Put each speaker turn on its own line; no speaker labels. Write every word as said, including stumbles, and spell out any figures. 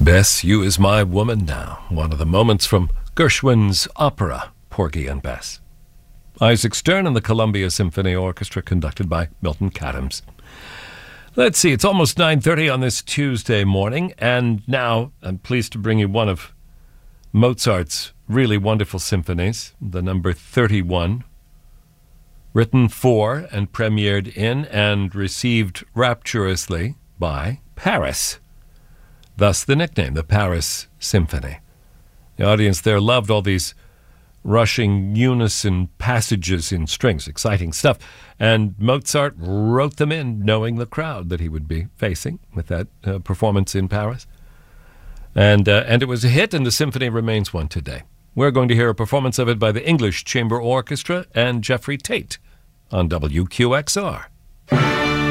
Bess, You Is My Woman Now, one of the moments from Gershwin's opera, Porgy and Bess. Isaac Stern and the Columbia Symphony Orchestra, conducted by Milton Katims. Let's see, it's almost nine thirty on this Tuesday morning, and now I'm pleased to bring you one of Mozart's really wonderful symphonies, the number thirty-one, written for and premiered in and received rapturously by Paris. Thus the nickname, the Paris Symphony. The audience there loved all these rushing unison passages in strings, exciting stuff. And Mozart wrote them in, knowing the crowd that he would be facing with that uh, performance in Paris. And, uh, and it was a hit, and the symphony remains one today. We're going to hear a performance of it by the English Chamber Orchestra and Jeffrey Tate on W Q X R.